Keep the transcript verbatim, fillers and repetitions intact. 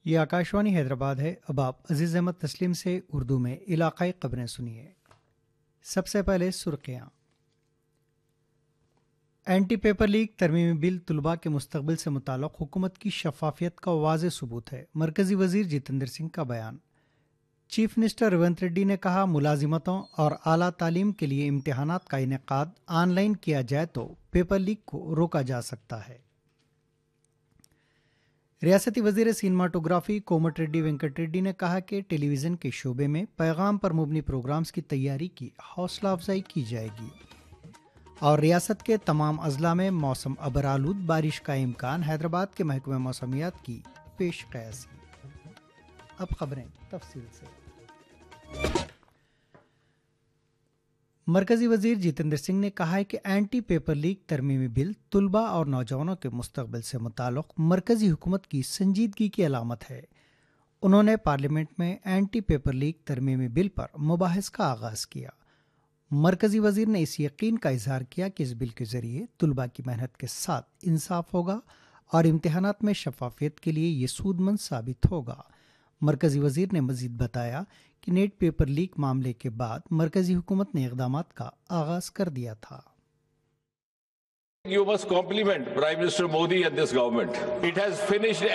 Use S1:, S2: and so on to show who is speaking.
S1: یہ آکاشوانی حیدرآباد ہے۔ اب آپ عزیز احمد تسلیم سے اردو میں علاقائی خبریں سنیے۔ سب سے پہلے سرخیاں۔ اینٹی پیپر لیک ترمیمی بل طلباء کے مستقبل سے متعلق حکومت کی شفافیت کا واضح ثبوت ہے، مرکزی وزیر جتیندر سنگھ کا بیان۔ چیف منسٹر ریونت ریڈی نے کہا، ملازمتوں اور اعلیٰ تعلیم کے لیے امتحانات کا انعقاد آن لائن کیا جائے تو پیپر لیک کو روکا جا سکتا ہے۔ ریاستی وزیر سینماٹوگرافی کومٹ ریڈی وینکٹ ریڈی نے کہا کہ ٹیلی ویژن کے شعبے میں پیغام پر مبنی پروگرامز کی تیاری کی حوصلہ افزائی کی جائے گی، اور ریاست کے تمام اضلاع میں موسم ابرآلود بارش کا امکان، حیدرآباد کے محکمہ موسمیات کی پیش قیاسی۔ اب خبریں تفصیل سے۔ مرکزی وزیر جتیندر سنگھ نے کہا ہے کہ اینٹی پیپر لیک ترمیمی بل طلباء اور نوجوانوں کے مستقبل سے متعلق مرکزی حکومت کی سنجیدگی کی علامت ہے۔ انہوں نے پارلیمنٹ میں اینٹی پیپر لیک ترمیمی بل پر مباحث کا آغاز کیا۔ مرکزی وزیر نے اس یقین کا اظہار کیا کہ اس بل کے ذریعے طلباء کی محنت کے ساتھ انصاف ہوگا اور امتحانات میں شفافیت کے لیے یہ سود مند ثابت ہوگا۔ مرکزی وزیر نے مزید بتایا کہ نیٹ پیپر لیک معاملے کے بعد مرکزی حکومت نے اقدامات کا آغاز کر دیا تھا۔
S2: You must compliment Prime Minister Modi and this government. It has finished